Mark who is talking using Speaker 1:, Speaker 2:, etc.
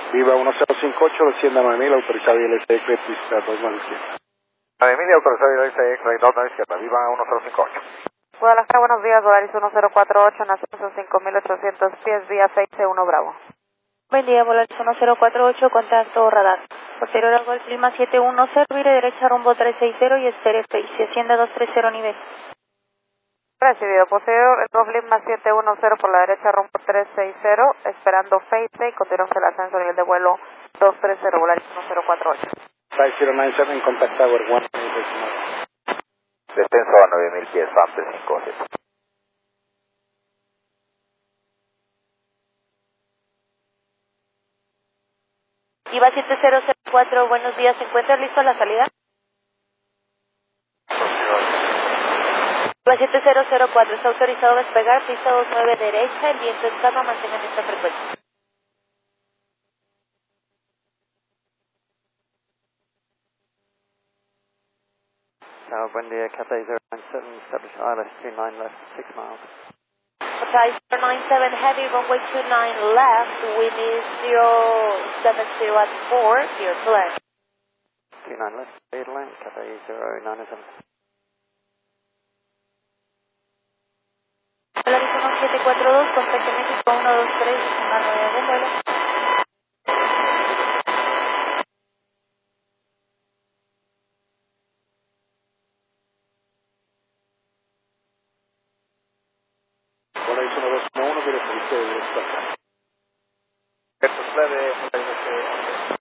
Speaker 1: Viva 1058, descienda 9000, autorizado ILS pista 2 a la izquierda.
Speaker 2: 9000 autorizado ILS 2 a la izquierda, Viva 1058.
Speaker 3: Guadalajara, buenos días, Volaris 1048, naciones 5800 pies, vía 6C1 Bravo.
Speaker 4: Buen día, Volaris 1048, contacto radar. Posterior al Golf Lima 710, vire derecha rumbo 360 y espere Space, Hacienda 230 nivel.
Speaker 3: Recibido, posterior el Golf Lima 710 por la derecha rumbo 360, esperando Face y continuamos el ascenso a nivel de vuelo 230, Volaris 1048.
Speaker 1: 5097, contact Tower 1.
Speaker 2: Descenso a 9000 pies, FAM 357.
Speaker 4: IVA 7004, buenos días, ¿se encuentra listo a la salida? IVA 7004, está autorizado a despegar, pista 29 derecha, el viento en calma, mantengan esta frecuencia.
Speaker 5: Buen día, Cathay 097, establish ILS 29 left, 6 miles.
Speaker 4: Cathay 097, heavy runway 29 left, wind is 070 at 4, clear to land.
Speaker 5: 29 left, clear to land, Cathay 097.
Speaker 4: Volaris 1742, contacto México 123, una 9 de vuelo.
Speaker 1: Volaris 1211, dirección izquierda, dirección.
Speaker 2: Esto es la de